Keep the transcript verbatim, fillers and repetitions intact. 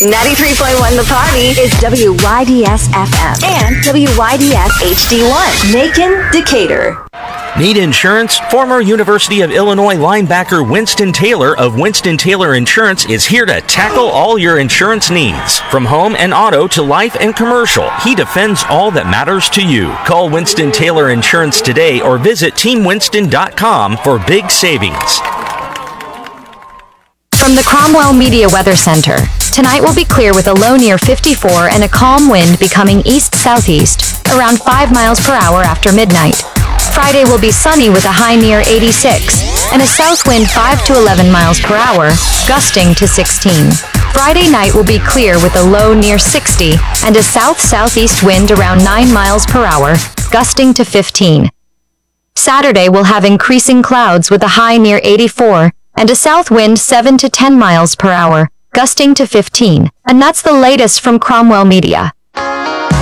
ninety-three point one The Party is W Y D S F M and W Y D S H D one. Macon, Decatur. Need insurance? Former University of Illinois linebacker Winston Taylor of Winston Taylor Insurance is here to tackle all your insurance needs. From home and auto to life and commercial, he defends all that matters to you. Call Winston Taylor Insurance today or visit team winston dot com for big savings. From the Cromwell Media Weather Center, tonight will be clear with a low near fifty-four and a calm wind becoming east-southeast, around five miles per hour after midnight. Friday will be sunny with a high near eighty-six, and a south wind five to eleven miles per hour, gusting to sixteen. Friday night will be clear with a low near sixty, and a south-southeast wind around nine miles per hour, gusting to fifteen. Saturday will have increasing clouds with a high near eighty-four, and a south wind seven to ten miles per hour, gusting to fifteen. And that's the latest from Cromwell Media.